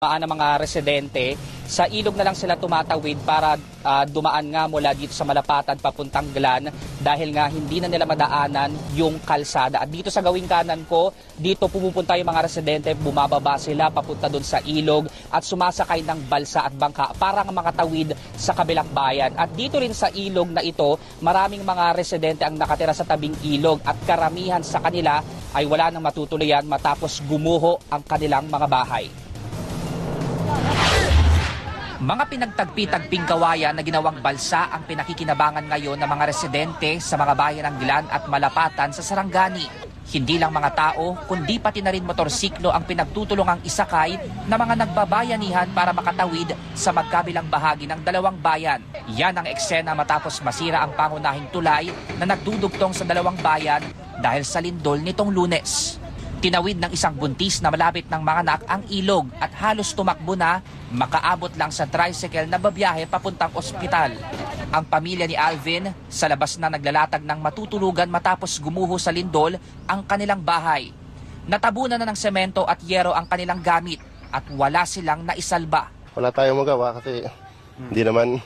ng mga residente, sa ilog na lang sila tumatawid para dumaan nga mula dito sa Malapatan papuntang Glan dahil nga hindi na nila madaanan yung kalsada. At dito sa gawing kanan ko, dito pumupunta yung mga residente, bumababa sila papunta doon sa ilog at sumasakay ng balsa at bangka para nga makatawid sa kabilang bayan. At dito rin sa ilog na ito, maraming mga residente ang nakatira sa tabing ilog at karamihan sa kanila ay wala nang matutuluyan matapos gumuho ang kanilang mga bahay. Mga pinagtagpi-tagping kawayan na ginawang balsa ang pinakikinabangan ngayon ng mga residente sa mga bayan ng Glan at Malapatan sa Sarangani. Hindi lang mga tao, kundi pati na rin motorsiklo ang pinagtutulungang isakay na mga nagbabayanihan para makatawid sa magkabilang bahagi ng dalawang bayan. Yan ang eksena matapos masira ang pangunahing tulay na nagdudugtong sa dalawang bayan dahil sa lindol nitong Lunes. Tinawid ng isang buntis na malapit ng mga anak ang ilog at halos tumakbo na makaabot lang sa tricycle na babiyahe papuntang ospital. Ang pamilya ni Alvin sa labas na naglalatag ng matutulugan matapos gumuho sa lindol ang kanilang bahay. Natabunan na ng semento at yero ang kanilang gamit at wala silang naisalba. Wala tayong magawa kasi hindi naman.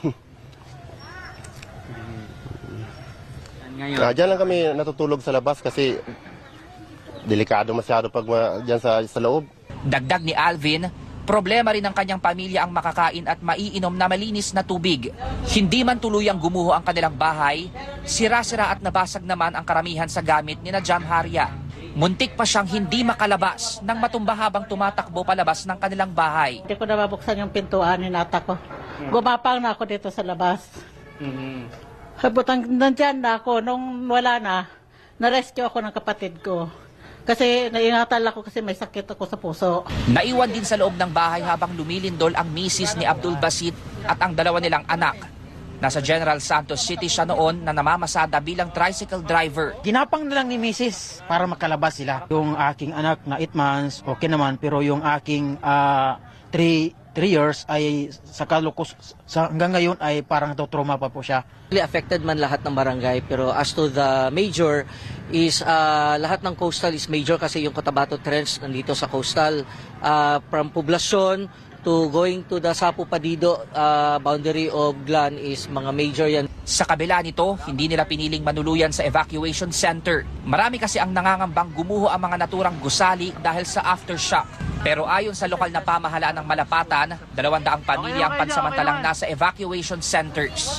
Diyan lang kami natutulog sa labas kasi delikado masyado pag diyan sa loob. Dagdag ni Alvin, problema rin ng kanyang pamilya ang makakain at maiinom na malinis na tubig. Hindi man tuluyang gumuho ang kanilang bahay, sira-sira at nabasag naman ang karamihan sa gamit ni na Jam Harya. Muntik pa siyang hindi makalabas nang matumba habang tumatakbo palabas ng kanilang bahay. Hindi ko na mabuksan yung pintuan ni nata ko. Gumapang na ako dito sa labas. Habutang nandyan na ako, nung wala na, na-rescue ako ng kapatid ko. Kasi naingatan ako kasi may sakit ako sa puso. Naiwan din sa loob ng bahay habang lumilindol ang misis ni Abdul Basit at ang dalawa nilang anak. Nasa General Santos City siya noon na namamasada bilang tricycle driver. Ginapang na lang ni misis para makalabas sila. Yung aking anak na 8 months, okay naman. Pero yung aking 3 years ay hanggang ngayon ay parang trauma pa po siya. Affected man lahat ng barangay, pero as to the major is lahat ng coastal is major kasi yung Cotabato Trench nandito sa coastal, from Poblacion to going to the Sapu Padido boundary of Glan is mga major yan. Sa kabila nito, hindi nila piniling manuluyan sa evacuation center. Marami kasi ang nangangambang gumuho ang mga naturang gusali dahil sa aftershock. Pero ayon sa lokal na pamahalaan ng Malapatan, 200 pamilya ang pansamantalang nasa evacuation centers.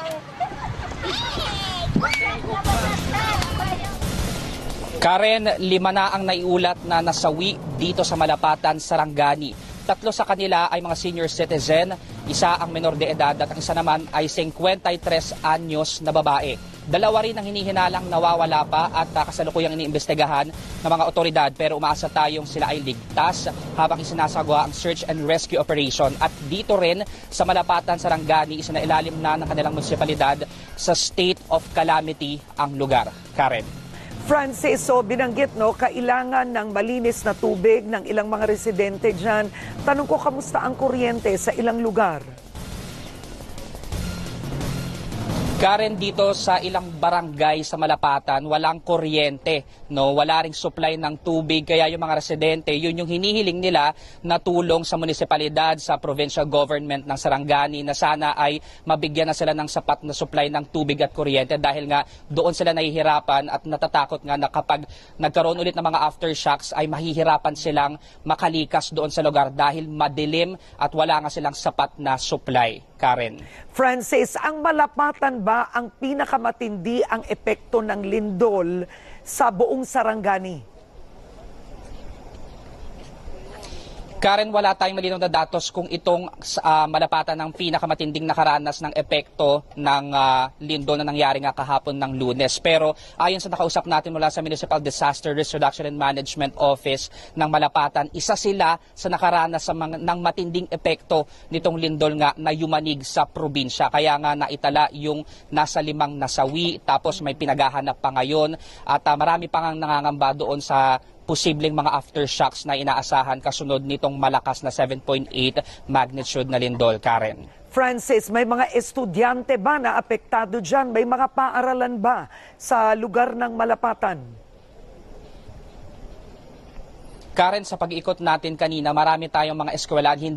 Karen, 5 na ang naiulat na nasawi dito sa Malapatan, Sarangani. 3 sa kanila ay mga senior citizen, isa ang menor de edad at ang isa naman ay 53 anyos na babae. 2 rin ang hinihinalang nawawala pa at kasalukuyang iniimbestigahan ng mga otoridad pero umaasa tayong sila ay ligtas habang isinasagawa ang search and rescue operation. At dito rin sa Malapatan, Sarangani, isinailalim na ng kanilang munisipalidad sa state of calamity ang lugar. Karen. Francis, so binanggit kailangan ng malinis na tubig ng ilang mga residente dyan. Tanong ko, kamusta ang kuryente sa ilang lugar? Karen, dito sa ilang barangay sa Malapatan, walang kuryente, wala ring supply ng tubig. Kaya yung mga residente, yun yung hinihiling nila na tulong sa munisipalidad, sa provincial government ng Sarangani na sana ay mabigyan na sila ng sapat na supply ng tubig at kuryente dahil nga doon sila nahihirapan at natatakot nga na kapag nagkaroon ulit ng mga aftershocks ay mahihirapan silang makalikas doon sa lugar dahil madilim at wala nga silang sapat na supply. Karen. Francis, ang Malapatan ba ang pinakamatindi ang epekto ng lindol sa buong Sarangani? Karen, wala tayong malinaw na datos kung itong Malapatan ang pinakamatinding nakaranas ng epekto ng lindol na nangyari nga kahapon ng Lunes. Pero ayon sa nakausap natin mula sa Municipal Disaster Risk Reduction and Management Office ng Malapatan, isa sila sa nakaranas ng matinding epekto nitong lindol nga na yumanig sa probinsya. Kaya nga naitala yung nasa 5 nasawi, tapos may pinaghahanap pa ngayon at marami pang nangangamba doon sa posibleng mga aftershocks na inaasahan kasunod nitong malakas na 7.8 magnitude na lindol, Karen. Francis, may mga estudyante ba na apektado dyan? May mga paaralan ba sa lugar ng Malapatan? Karen, sa pag-ikot natin kanina, marami tayong mga eskwelahan